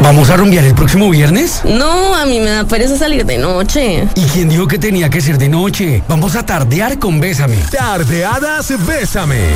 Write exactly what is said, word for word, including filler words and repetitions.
¿Vamos a rumbear el próximo viernes? No, a mí me da pereza salir de noche. ¿Y quién dijo que tenía que ser de noche? Vamos a tardear con Bésame. Tardeadas Bésame.